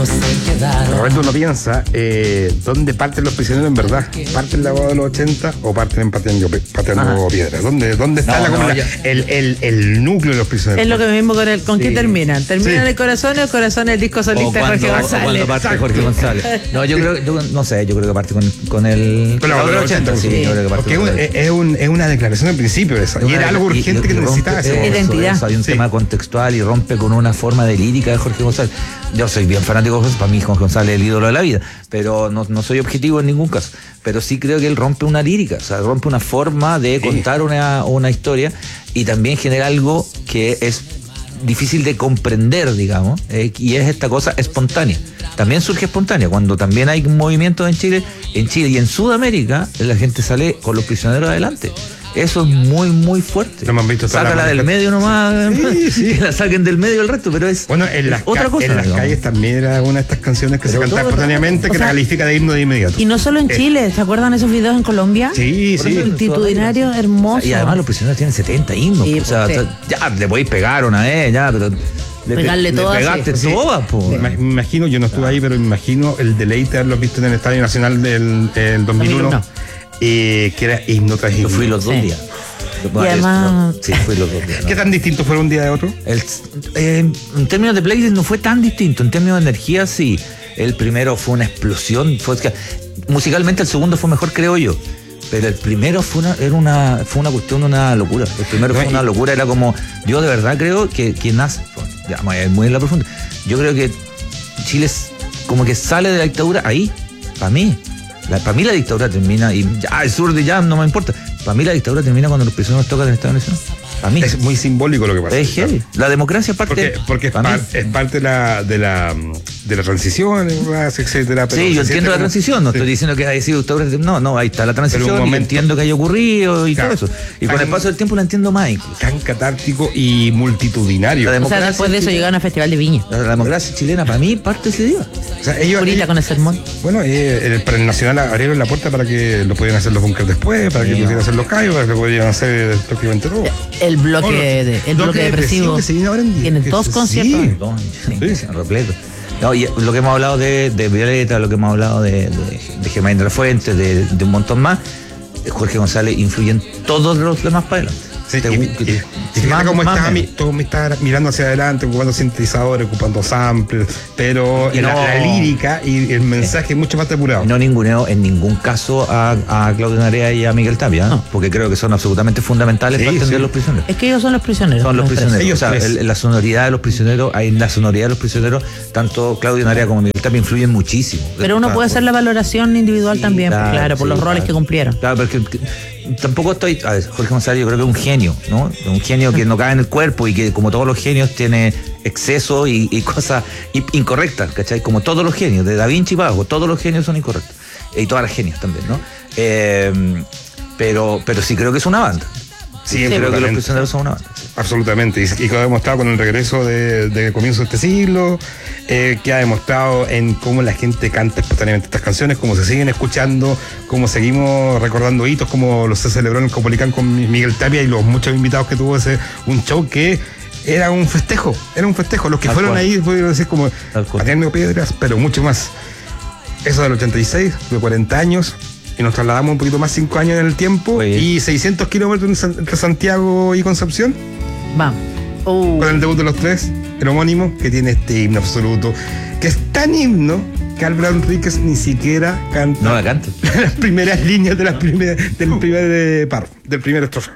Roberto, uno piensa, ¿dónde parten los prisioneros en verdad? ¿Parten la boda de los 80 o parten pateando piedra? ¿Dónde está el núcleo de los prisioneros? Es lo que mismo con qué terminan. ¿Terminan el corazón o el corazón el disco solista de Jorge González? Cuando parte Jorge González. No, yo creo que parte con el... Con la boda de los 80, sí. Yo creo que parte porque es una declaración de principio esa. Y era algo urgente que necesitaba ese identidad. Hay un tema contextual y rompe con una forma de lírica de Jorge González. Yo soy bien fanático de Jorge, para mí Jorge González es el ídolo de la vida, pero no soy objetivo en ningún caso. Pero sí creo que él rompe una lírica, o sea, rompe una forma de contar una historia y también genera algo que es difícil de comprender, digamos, y es esta cosa espontánea. También surge espontánea, cuando también hay movimientos en Chile y en Sudamérica, la gente sale con los prisioneros adelante. Eso es muy, muy fuerte. Lo hemos visto. Sácala del medio nomás, que la saquen del medio el resto, pero es otra cosa. En las calles también era una de estas canciones que se canta espontáneamente, que califica de himno de inmediato. Y no solo en Chile, ¿se acuerdan esos videos en Colombia? Sí. Multitudinario, hermoso. Y además los prisioneros tienen 70 himnos. Sí, o sea, ya le podéis pegar una vez, ya, pero... Pegarle todas. Pegaste todas, po. Me imagino, yo no estuve ahí, pero me imagino el deleite de haberlos visto en el Estadio Nacional del 2001. Que era himno tras himno. Yo fui los 2 días. Y además... Sí, fui los 2 días. ¿Qué tan distinto fue un día de otro? En términos de playlist no fue tan distinto. En términos de energía, sí. El primero fue una explosión. Musicalmente el segundo fue mejor, creo yo. Pero el primero fue una cuestión, una locura. El primero fue una locura. Era como... Yo de verdad creo que quien nace... Ya, muy en la profunda. Yo creo que Chile como que sale de la dictadura ahí. Para mí. Para mí la dictadura termina, y ya el sur de ya no me importa. Para mí la dictadura termina cuando los prisioneros tocan el Estado Nacional. Para mí. Es muy simbólico lo que pasa. Es heavy. La democracia parte. Porque es parte de la transición, etcétera. Pero sí, yo entiendo la transición, no estoy diciendo que haya sido dictadura. No, ahí está la transición y entiendo que haya ocurrido y todo eso. Y con el paso del tiempo lo entiendo más incluso. Tan catártico y multitudinario. O sea, después de eso llegaron al Festival de Viña. La democracia chilena para mí parte ese día. O sea, ellos con el sermón. Bueno, para el Nacional abrieron la puerta para que lo pudieran hacer los bunkers después, para que pudieran hacer los callos, para que pudieran hacer prácticamente todo. El bloque depresivo que se viene ahora en día. Tienen 2 conciertos. Sí, repleto. No, y lo que hemos hablado de Violeta, lo que hemos hablado de Germán de la Fuente, de un montón más, Jorge González influye en todos los demás para adelante. Sí, fíjate cómo está mirando hacia adelante, ocupando sintetizadores, ocupando samplers, pero la lírica y el mensaje es mucho más depurado. No ninguneo en ningún caso a Claudio Narea y a Miguel Tapia, ¿no? Porque creo que son absolutamente fundamentales para entender los prisioneros. Es que ellos son los prisioneros. Son los prisioneros. O sea, la sonoridad de los prisioneros, tanto Claudio Narea como Miguel Tapia influyen muchísimo. Pero uno puede hacer la valoración individual también, claro, por los roles que cumplieron. Claro, porque tampoco estoy... A ver, Jorge González yo creo que es un genio, ¿no? Un genio que no cabe en el cuerpo y que, como todos los genios, tiene exceso y cosas incorrectas, ¿cachai? Como todos los genios, de Da Vinci para abajo, todos los genios son incorrectos. Y todas las genias también, ¿no? Pero sí creo que es una banda. Sí, creo que los prisioneros son una banda. Sí. Absolutamente. Y que ha demostrado con el regreso de comienzo de este siglo, que ha demostrado en cómo la gente canta espontáneamente estas canciones, cómo se siguen escuchando, cómo seguimos recordando hitos, como lo se celebró en el Copolicán con Miguel Tapia y los muchos invitados que tuvo un show que era un festejo. Los que fueron ahí, puedo decir, como pateando piedras, pero mucho más. Eso del 86, de 40 años. Y nos trasladamos un poquito más, 5 años en el tiempo, y 600 kilómetros entre Santiago y Concepción. Vamos. Con el debut de los 3, el homónimo, que tiene este himno absoluto, que es tan himno que Álvaro Enríquez ni siquiera canta. No la canta. Las primeras líneas del primer párrafo, del primer estrofa.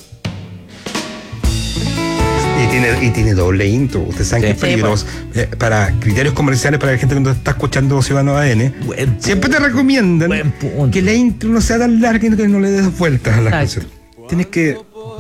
Y tiene doble intro. Ustedes saben que es peligroso. Para criterios comerciales, para la gente que nos está escuchando Ciudadano ADN, siempre te recomiendan que la intro no sea tan larga y que no le des vueltas a la canción. Tienes que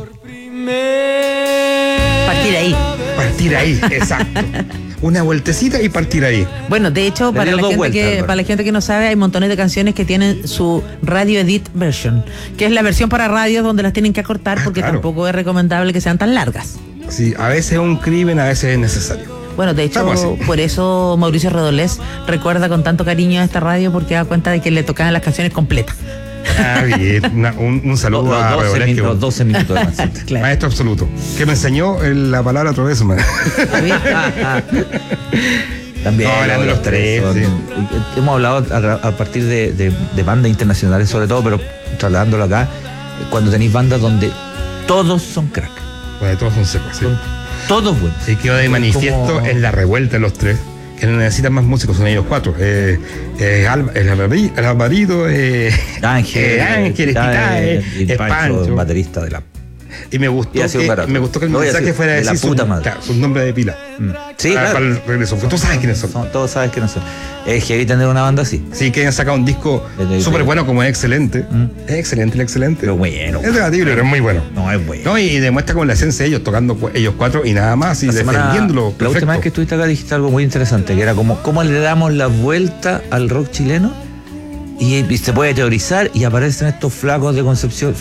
partir ahí, exacto. Una vueltecita y partir ahí. Bueno, de hecho, para la gente que no sabe, hay montones de canciones que tienen su radio edit version, que es la versión para radio donde las tienen que acortar porque tampoco es recomendable que sean tan largas. Sí, a veces es un crimen, a veces es necesario. Bueno, de hecho, por eso Mauricio Redolés recuerda con tanto cariño a esta radio, porque da cuenta de que le tocaban las canciones completas. Bien, un saludo a los 12 minutos de más. Claro. Maestro absoluto, que me enseñó la palabra otra vez, man. También. No, eran de los tres. Sí. Hemos hablado a partir de bandas internacionales, sobre todo, pero trasladándolo acá, cuando tenéis bandas donde todos son crack. Bueno, todos son secos, sí. Todos buenos. Y quedó de manifiesto en la revuelta de los tres, que no necesitan más músicos, son ellos cuatro. El Alvarito, Ángel, el Pancho, baterista de la... Y me gustó que el mensaje fuera de decir su nombre de pila. Sí, claro. Para el regreso. Porque todos saben quiénes son. Todos saben quiénes son. Es heavy tener una banda así. Sí, que hayan sacado un disco súper bueno, como es excelente. Es excelente. Pero bueno. Es debatible, pero es muy bueno. No, es bueno. No, y demuestra como la esencia de ellos, tocando ellos cuatro y nada más, y defendiéndolo. La última vez que estuviste acá dijiste algo muy interesante, que era como cómo le damos la vuelta al rock chileno. Y se puede teorizar y aparecen estos flacos de Concepción,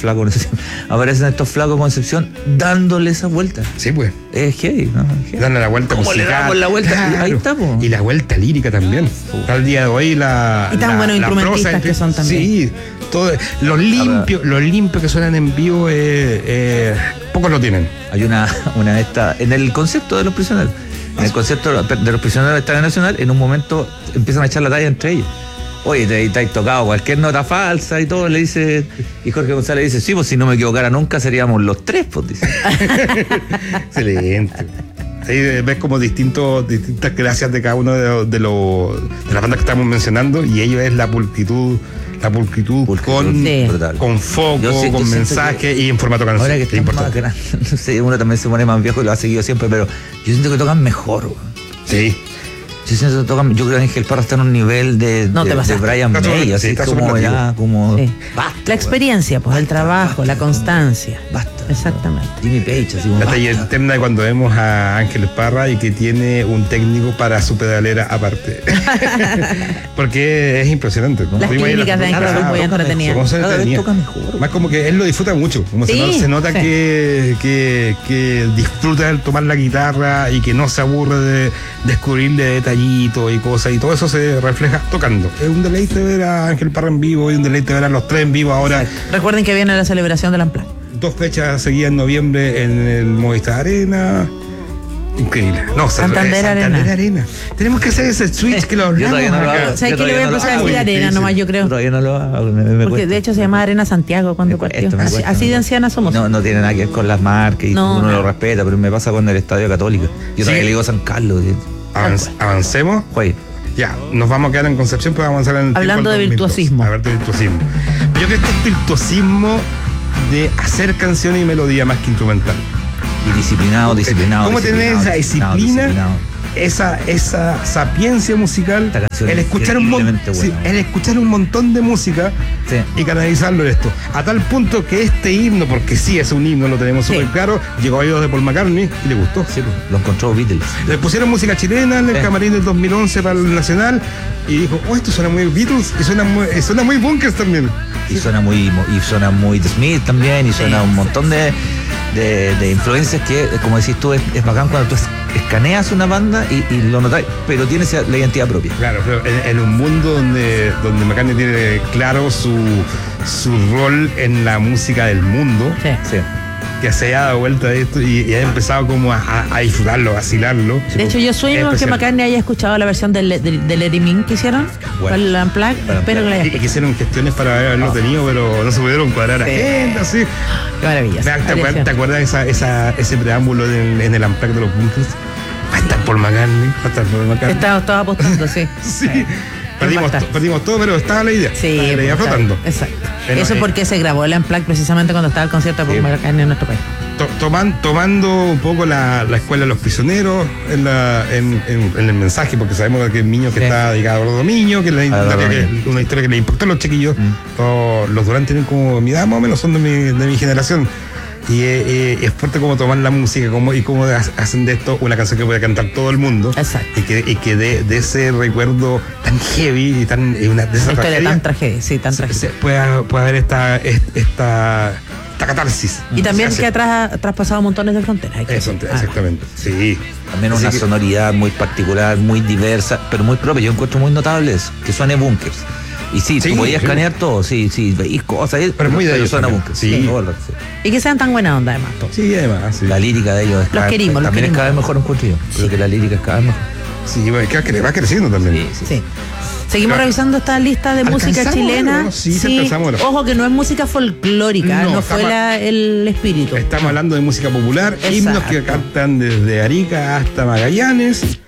dándole esa vuelta. Sí, pues. Es heavy, ¿no? Dándole la vuelta ¿Cómo musical? Le damos la vuelta? Claro. Ahí estamos. Y la vuelta lírica también. Al día de hoy y tan buenos instrumentistas que son también. Sí, todo, los limpios que suenan en vivo, pocos lo tienen. Hay una de estas, en el concepto de los prisioneros. En el concepto de los prisioneros de Estadio Nacional, en un momento empiezan a echar la talla entre ellos. Oye, te has tocado cualquier nota falsa y todo, le dice, y Jorge González dice, sí, pues si no me equivocara nunca seríamos los tres, pues dice. Excelente. Ahí ves como distintas gracias de cada uno de las bandas que estamos mencionando, y ello es la pulcritud con foco, con mensaje y en formato canción. Ahora que están más grandes, no sé, uno también se pone más viejo y lo ha seguido siempre, pero yo siento que tocan mejor. Sí. Yo creo que Ángel Parra está en un nivel de Brian May, así como ya, como... Sí. Basta, la experiencia, pues, el trabajo, la constancia. Basta. Exactamente. Jimmy Page, así como... La talla eterna de cuando vemos a Ángel Parra y que tiene un técnico para su pedalera aparte. Porque es impresionante, ¿no? Las clínicas de Ángel son muy entretenidas. Cada vez toca mejor. Más como que él lo disfruta mucho. Como se nota que disfruta el tomar la guitarra y que no se aburre de descubrirle detalles y cosas, y todo eso se refleja tocando. Es un deleite ver a Ángel Parra en vivo y un deleite ver a los tres en vivo ahora. Recuerden que viene la celebración del Unplugged. 2 fechas seguidas en noviembre en el Movistar Arena. Increíble. No, Santander Arena. Tenemos que hacer ese switch que lo hablamos. ¿Sabes qué le voy a empezar a decir Arena nomás, yo creo? Todavía no lo hago. Porque de hecho se llama Arena Santiago cuando partió. Así de ancianas somos. No tiene nada que ver con las marcas y uno lo respeta, pero me pasa con el Estadio Católico. Yo también le digo San Carlos. Avancemos. Oye. Ya, nos vamos a quedar en Concepción, pero vamos a avanzar en el Hablando de virtuosismo. A ver, de virtuosismo. Yo creo que este es virtuosismo de hacer canciones y melodía más que instrumental. Y disciplinado. ¿Cómo tener esa disciplina, esa sapiencia musical, el escuchar un montón de música y canalizarlo en esto? A tal punto que este himno, porque sí es un himno, lo tenemos súper claro, llegó a oídos de Paul McCartney y le gustó. Sí, lo encontró Beatles. Le pusieron música chilena en el camarín del 2011 para el Nacional y dijo, esto suena muy Beatles y suena muy Bunkers también. Y suena muy The Smith también, y suena un montón de influencias que, como decís tú, es bacán cuando tú escaneas una banda y lo notas, pero tiene la identidad propia. Claro, pero en un mundo donde McCartney tiene claro su rol en la música del mundo, que se haya dado vuelta de esto y haya empezado como a disfrutarlo, a vacilarlo. De hecho, yo sueño que McCartney haya escuchado la versión del Let It In que hicieron, para el Unplugged. Espero que la haya escuchado. Y que hicieron gestiones para haberlo tenido, pero no se pudieron cuadrar a gente, así. Qué maravilla. ¿Te acuerdas ese preámbulo en el Unplugged de los Bunkers? Va a estar Paul McCartney. Estaba apostando, sí. Sí. Perdimos todo, pero estaba la idea. Sí, la idea flotando. Exacto. Eso porque se grabó el Unplugged precisamente cuando estaba el concierto de Paul McCartney en nuestro país. Tomando un poco la escuela de los prisioneros en el mensaje, porque sabemos que el niño que está dedicado a los dominios, que es una historia que le importó a los chiquillos. Los Durán tienen como mi edad, más o menos, son de mi generación. Y es fuerte como tomar la música y cómo hacen de esto una canción que puede cantar todo el mundo. Exacto. Y que de ese recuerdo tan heavy y de esa tragedia, tan tragedia, sí, tan tragedia. Puede haber esta catarsis. Y también que ha traspasado montones de fronteras. Eso, exactamente. Sí. También una sonoridad muy particular, muy diversa, pero muy propia. Yo encuentro muy notable eso, que suene Bunkers. Y tú podías escanear todo, veis cosas, pero muy de ellos suena Bunkers. Y que sean tan buena onda, además. Sí, además. La lírica de ellos los querimos. También es cada vez mejor, encuentro yo. Creo que la lírica es cada vez mejor. Sí, va creciendo también. Sí. Seguimos revisando esta lista de música chilena. ¿no? Sí. Ojo que no es música folclórica, no fue el espíritu. Estamos hablando de música popular, himnos que cantan desde Arica hasta Magallanes.